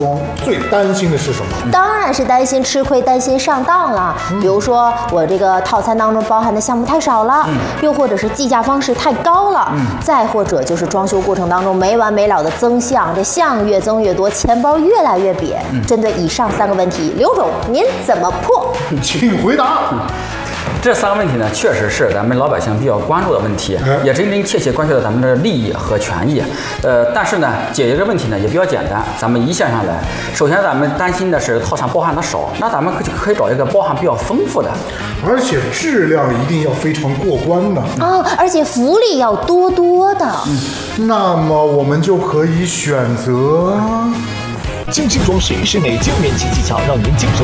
最担心的是什么？ 当然是担心吃亏，担心上当了。比如说我这个套餐当中包含的项目太少了，又或者是计价方式太高了，再或者就是装修过程当中没完没了的增项，这项越增越多，钱包越来越瘪。针对以上3个问题，刘总您怎么破？ 请回答。 这3个问题呢，确实是咱们老百姓比较关注的问题，也真真切切关系到咱们的利益和权益。但是呢，解决这个问题呢也比较简单，咱们一线上来。首先，咱们担心的是套餐包含的少，那咱们可以找一个包含比较丰富的， 而且质量一定要非常过关的而且福利要多多的。 那么我们就可以选择。 精细装饰，室内精面积技巧，让您节省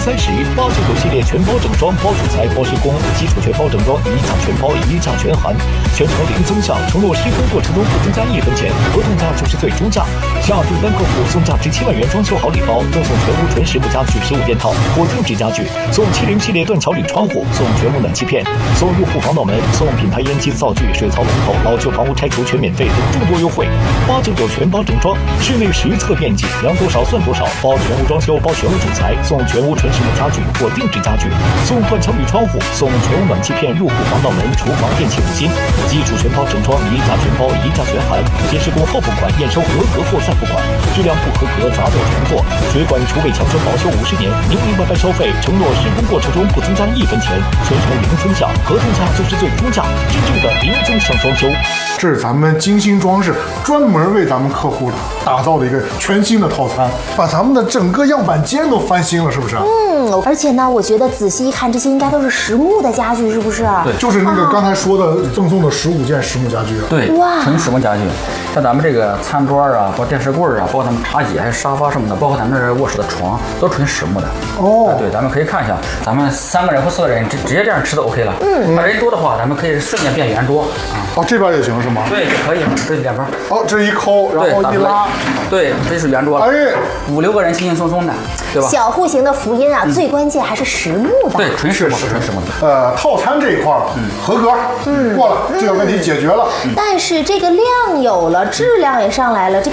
30%。899系列全包整装，包主材、包施工，基础全包整装，一价全包，一价全含，全程零增项，承诺施工过程中不增加1分钱，合同价就是最终价。下订单客户送价值7万元装修好礼包，赠送全屋纯实木家具15件套或定制家具，送70系列断桥铝窗户，送全屋暖气片，送入户防盗门，送品牌烟机灶具、水槽龙头，老旧房屋拆除全免费等众多优惠。899全包整装，室内实测面积量多少算多少，包全屋装修，包全屋主材，送全屋纯实木家具或定制家具，送断桥铝窗户，送全屋暖气片、入户防盗门、厨房电器5金，基础全包整装，一价全包，一价全含，先施工后付款，验收合格后再付款，质量不合格砸掉重做，水管厨卫墙身保修50年，明明白白收费，承诺施工过程中不增加1分钱，全程零增项，合同价就是最终价，真正的零增项装修。 这是咱们精心装饰专门为咱们客户打造的一个全新的套餐，把咱们的整个样板间都翻新了，是不是？ 而且呢，我觉得仔细一看，这些应该都是实木的家具，是不是？ 对， 就是那个刚才说的赠送的15件实木家具。 对，纯实木家具。像咱们这个餐桌啊，包括电视柜啊，包括咱们茶几还有沙发什么的，包括咱们这卧室的床，都纯实木的。对，咱们可以看一下，咱们3个人或4个人直接这样吃都 OK 了。那人多的话，咱们可以瞬间变圆桌啊。 这边也行是吗？ 对，也可以，这两边。 这一抠，然后一拉， 对，这是圆桌了。5、6个人轻轻松松的，对吧？ 小户型的福音啊，最关键还是实木的。 对，纯实木，纯实木的。 套餐这一块合格，过了，这个问题解决了。 但是这个量有了，质量也上来了，